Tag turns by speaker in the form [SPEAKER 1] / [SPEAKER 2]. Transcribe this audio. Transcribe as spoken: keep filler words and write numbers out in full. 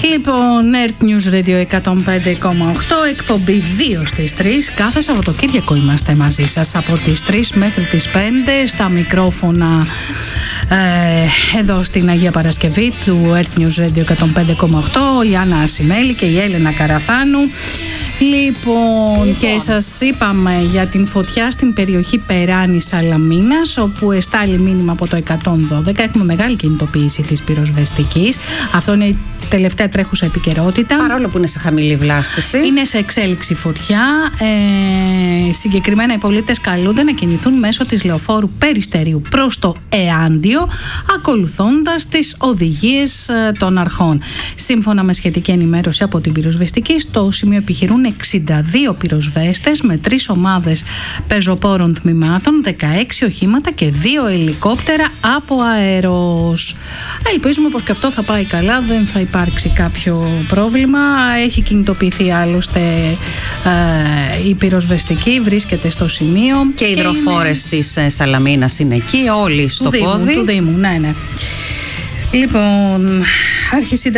[SPEAKER 1] Λοιπόν, Earth News Radio εκατόν πέντε κόμμα οκτώ, εκπομπή δύο στις τρεις. Κάθε Σαββατοκύριακο είμαστε μαζί σας από τις τρεις μέχρι τις πέντε στα μικρόφωνα ε, εδώ στην Αγία Παρασκευή του Earth News Radio εκατόν πέντε κόμμα οκτώ, η Άννα Ασημέλη και η Έλενα Καραθάνου. Λοιπόν, λοιπόν, και σας είπαμε για την φωτιά στην περιοχή Περάνης Σαλαμίνας, όπου εστάλει μήνυμα από το εκατόν δώδεκα. Έχουμε μεγάλη κινητοποίηση της πυροσβεστικής. Αυτό είναι η τελευταία τρέχουσα επικαιρότητα.
[SPEAKER 2] Παρόλο που είναι σε χαμηλή βλάστηση.
[SPEAKER 1] Είναι σε εξέλιξη φωτιά. Ε, συγκεκριμένα οι πολίτες καλούνται να κινηθούν μέσω της λεωφόρου Περιστερίου προς το Εάντιο, ακολουθώντας τις οδηγίες ε, των αρχών. Σύμφωνα με σχετική ενημέρωση από την πυροσβεστική, στο σημείο επιχειρούν εξήντα δύο πυροσβέστες με τρεις ομάδες πεζοπόρων τμήματων, δεκαέξι οχήματα και δύο ελικόπτερα από αέρος. Ελπίζουμε πως και αυτό θα πάει καλά, δεν θα υπάρξει κάποιο πρόβλημα. Έχει κινητοποιηθεί άλλωστε ε, η πυροσβεστική, βρίσκεται στο σημείο.
[SPEAKER 2] Και οι υδροφόρες είναι... της ε, Σαλαμίνας είναι εκεί, όλοι στο
[SPEAKER 1] του
[SPEAKER 2] πόδι.
[SPEAKER 1] Δήμου, του Δήμου, ναι, ναι. Λοιπόν, άρχισε